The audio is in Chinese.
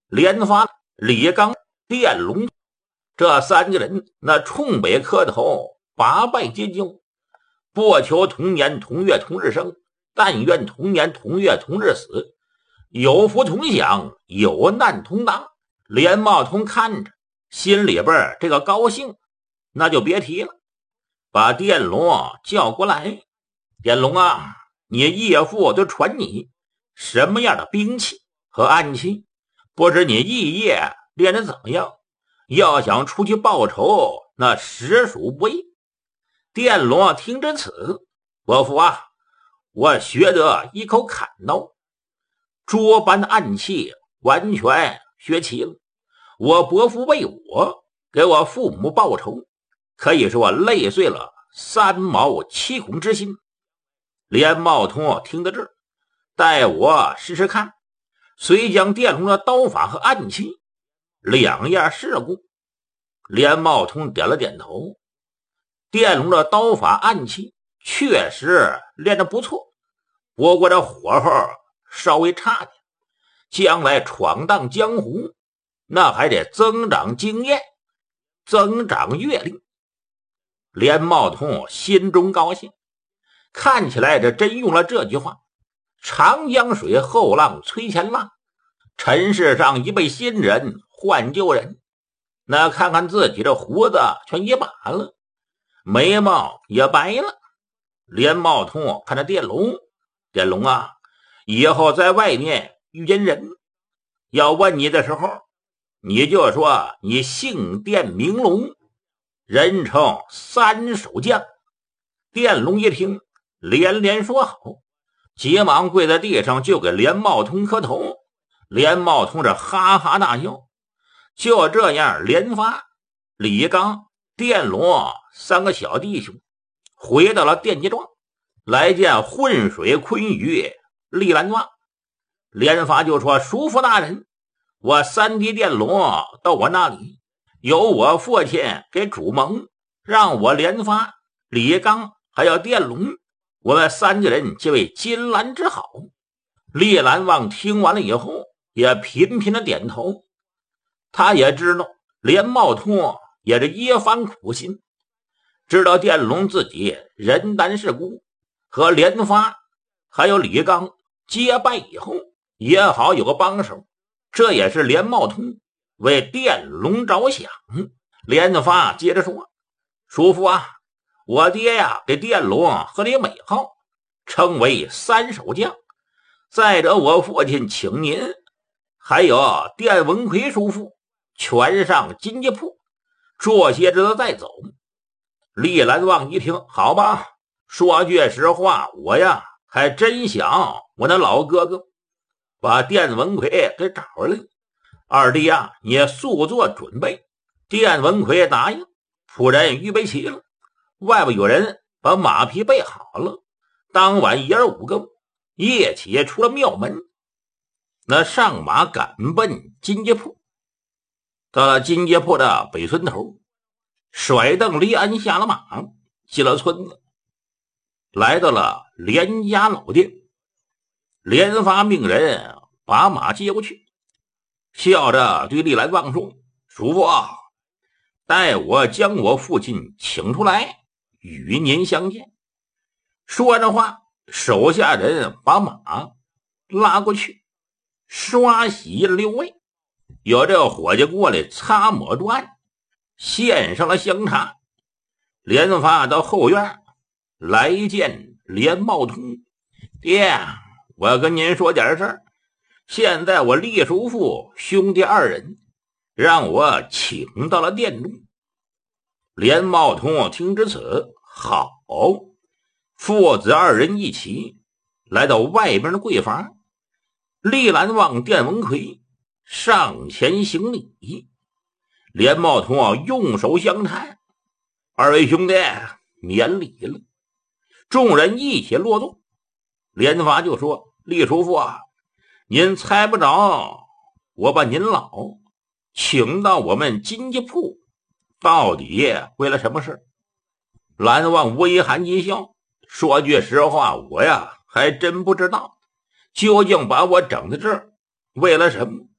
连发、李刚、电龙这三个人那冲北磕头，八拜皆交，不求同年同月同日生，但愿同年同月同日死，有福同享，有难同当。连茂通看着，心里边这个高兴，那就别提了。把电龙叫过来，电龙啊，你义父都传你什么样的兵器和暗器，不知你义业练得怎么样？要想出去报仇，那实属不易。电龙听至此，伯父啊，我学得一口砍刀，捉般的暗器完全学齐了。我伯父为我给我父母报仇，可以说累碎了三毛七孔之心。连茂通听得这，待我试试看，遂将电龙的刀法和暗器两样试过。连茂通点了点头，电龙的刀法暗器确实练得不错，不过这火候稍微差点，将来闯荡江湖那还得增长经验，增长阅历。连茂通心中高兴，看起来这真用了这句话，长江水后浪推前浪，尘世上一辈新人换旧人。那看看自己这胡子全一把了，眉毛也白了。连茂通看着电龙，电龙啊，以后在外面遇见人要问你的时候，你就说你姓电名龙，人称三手将。电龙一听，连连说好，急忙跪在地上就给连茂通磕头。连茂通这哈哈大笑。就这样，连发、李刚、电龙三个小弟兄回到了电击庄，来见浑水鲲鱼厉兰旺。连发就说：叔父大人，我三弟电龙到我那里，由我父亲给主蒙，让我连发、李刚还有电龙，我们三个人皆为金兰之好。厉兰旺听完了以后也频频的点头，他也知道连茂通也是一番苦心，知道电龙自己人单势孤，和连发还有李刚结拜以后也好有个帮手，这也是连茂通为电龙着想。连发接着说：叔父啊，我爹呀给电龙和你美号，称为三手将。再者我父亲请您还有电文奎叔父全上金鸡铺，做些日子再走。厉兰旺一听，好吧，说句实话，我呀还真想我那老哥哥把电文奎给找来。二弟呀，你速做准备。电文奎答应，仆人预备齐了，外边有人把马匹备好了。当晚爷儿五个夜起出了庙门，那上马赶奔金鸡铺。到了金街铺的北村头，甩蹬离鞍下了马，进了村子，来到了连家老店。连发命人把马接过去，笑着对厉兰旺说：叔父啊，待我将我父亲请出来与您相见。说着话，手下人把马拉过去，刷洗了6位。有这个伙计过来擦抹转，献上了香茶。连发到后院来见连茂通：爹，我跟您说点事儿。现在我厉叔父兄弟二人让我请到了殿中。连茂通听至此，好，父子二人一起来到外边的柜房。厉兰旺、电文奎上前行礼，连茂通用手相搀：二位兄弟免礼了。众人一起落座。连发就说：厉叔父啊，您猜不着我把您老请到我们金鸡铺到底为了什么事？蓝旺微含一笑，说句实话，我呀还真不知道究竟把我整到这儿为了什么。